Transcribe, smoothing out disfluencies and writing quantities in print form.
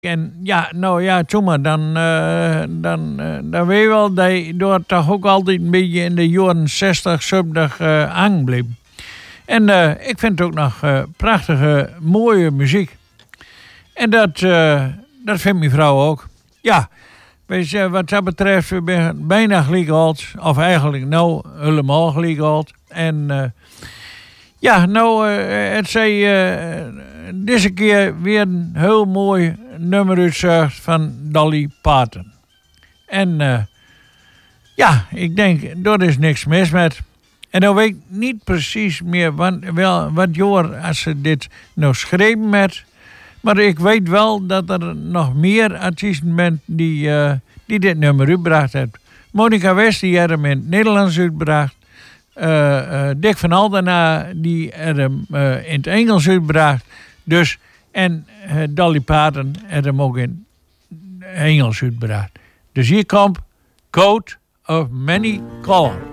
En ja, nou ja, toen maar, dan weet je wel dat je door toch ook altijd een beetje in de jaren 60, 70 hangen bleef. En ik vind het ook nog prachtige, mooie muziek. En dat vindt mijn vrouw ook. Ja, weet je, wat dat betreft, we zijn bijna gelijk oud. Of eigenlijk nou helemaal gelijk oud. En ja, nou, het zei deze keer weer een heel mooi nummer uitgezocht van Dolly Parton. En ja, ik denk, daar is niks mis met. En dan weet ik niet precies meer wat jaar als ze dit nog schreven met. Maar ik weet wel dat er nog meer artiesten zijn die dit nummer uitgebracht hebben. Monica West die heeft hem in het Nederlands uitgebracht. Dick van Aldena die heeft hem in het Engels uitgebracht. Dus, en Dolly Parton heeft hem ook in het Engels uitgebracht. Dus hier komt Coat of Many Colors.